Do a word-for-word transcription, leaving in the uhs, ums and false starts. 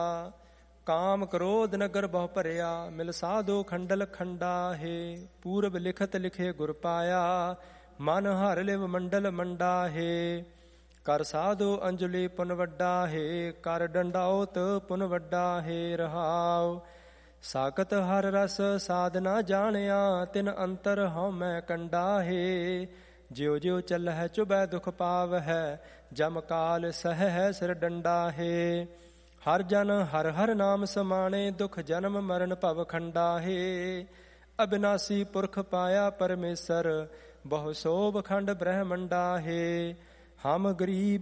ਕਾਮ ਕ੍ਰੋਧ ਨਗਰ ਬਹੁ ਭਰਿਆ, ਮਿਲ ਸਾਧੋ ਖੰਡਲ ਖੰਡਾ ਹੈ। ਪੂਰਬ ਲਿਖਤ ਲਿਖੇ ਗੁਰ ਪਾਇਆ, ਮਨ ਹਰ ਲਿਵ ਮੰਡਲ ਮੰਡਾ ਹੈ। ਕਰ ਸਾਧੋ ਅੰਜਲੀ ਪੁਨ ਵੱਡਾ ਹੈ, ਕਰ ਡੰਡਾਉਤ ਪੁਨ ਵੱਡਾ ਹੈ। ਰਹਾਉ ਸਾਕਤ ਹਰ ਰਸ ਸਾਧਨਾ ਜਾਣਿਆ, ਤਿਨ ਅੰਤਰ ਹਉ ਮੈਂ ਕੰਡਾ ਹੈ। ਜਿਉ ਜਿਉ ਚੱਲਹਿ ਚੁਬੈ ਦੁਖ ਪਾਵਹਿ, ਜਮ ਕਾਲ ਸਹਿ ਸਿਰ ਡੰਡਾ ਹੈ। ਹਰ ਜਨ ਹਰ ਹਰ ਨਾਮ ਸਮਾਣੇ, ਦੁਖ ਜਨਮ ਮਰਨ ਭਵ ਖੰਡਾ ਹੈ। ਅਬਿਨਾਸੀ ਪੁਰਖ ਪਾਇਆ ਪਰਮੇਸ਼ਰ, ਬਹੁ ਸੋਭ ਖੰਡ ਬ੍ਰਹਮੰਡਾ ਹੈ। ਹਮ ਗਰੀਬ